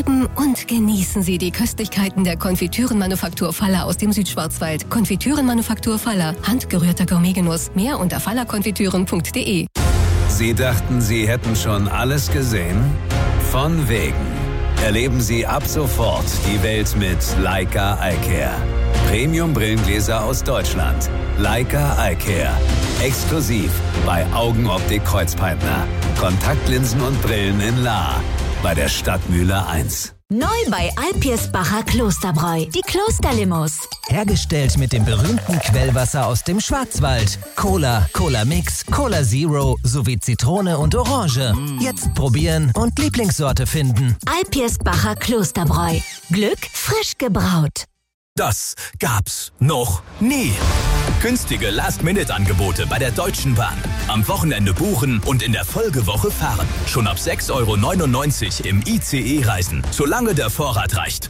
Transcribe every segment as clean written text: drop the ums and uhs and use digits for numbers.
Erleben und genießen Sie die Köstlichkeiten der Konfitürenmanufaktur Faller aus dem Südschwarzwald. Konfitürenmanufaktur Faller. Handgerührter Gourmetgenuss. Mehr unter fallerkonfitüren.de. Sie dachten, Sie hätten schon alles gesehen? Von wegen. Erleben Sie ab sofort die Welt mit Leica Eyecare. Premium-Brillengläser aus Deutschland. Leica Eyecare. Exklusiv bei Augenoptik Kreuzpeitner. Kontaktlinsen und Brillen in Lahr. Bei der Stadtmühle 1. Neu bei Alpirsbacher Klosterbräu. Die Klosterlimos. Hergestellt mit dem berühmten Quellwasser aus dem Schwarzwald. Cola, Cola Mix, Cola Zero sowie Zitrone und Orange. Jetzt probieren und Lieblingssorte finden. Alpirsbacher Klosterbräu. Glück frisch gebraut. Das gab's noch nie. Günstige Last-Minute-Angebote bei der Deutschen Bahn. Am Wochenende buchen und in der Folgewoche fahren. Schon ab 6,99 € im ICE reisen, solange der Vorrat reicht.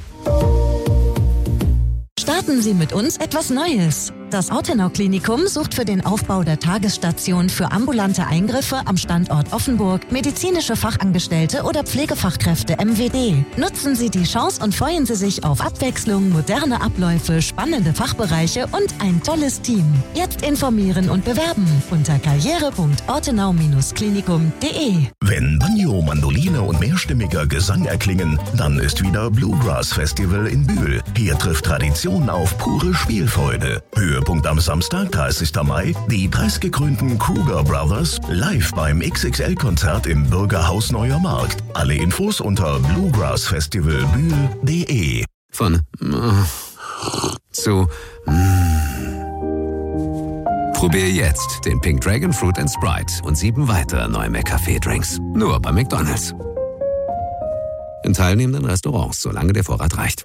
Starten Sie mit uns etwas Neues. Das Ortenau-Klinikum sucht für den Aufbau der Tagesstation für ambulante Eingriffe am Standort Offenburg medizinische Fachangestellte oder Pflegefachkräfte MWD. Nutzen Sie die Chance und freuen Sie sich auf Abwechslung, moderne Abläufe, spannende Fachbereiche und ein tolles Team. Jetzt informieren und bewerben unter karriere.ortenau-klinikum.de. Wenn Banjo, Mandoline und mehrstimmiger Gesang erklingen, dann ist wieder Bluegrass Festival in Bühl. Hier trifft Tradition auf pure Spielfreude. Höhepunkt am Samstag, 30. Mai, die preisgekrönten Kruger Brothers live beim XXL-Konzert im Bürgerhaus Neuer Markt. Alle Infos unter bluegrassfestivalbühl.de. Von zu Probier jetzt den Pink Dragon Fruit and Sprite und 7 weitere neue McCafé-Drinks. Nur bei McDonald's. In teilnehmenden Restaurants, solange der Vorrat reicht.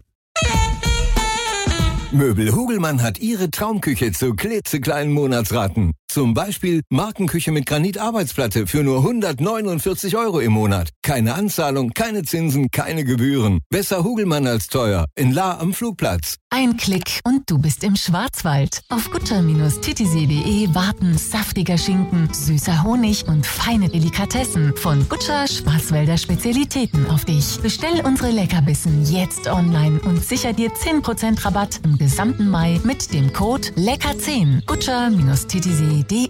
Möbel Hugelmann hat Ihre Traumküche zu klitzekleinen Monatsraten. Zum Beispiel Markenküche mit Granit-Arbeitsplatte für nur 149 € im Monat. Keine Anzahlung, keine Zinsen, keine Gebühren. Besser Hugelmann als teuer. In Lahr am Flugplatz. Ein Klick und du bist im Schwarzwald. Auf gutscher-titisee.de warten saftiger Schinken, süßer Honig und feine Delikatessen von Gutscher Schwarzwälder Spezialitäten auf dich. Bestell unsere Leckerbissen jetzt online und sicher dir 10% Rabatt im gesamten Mai mit dem Code LECKER10. Gutscher-titisee.de.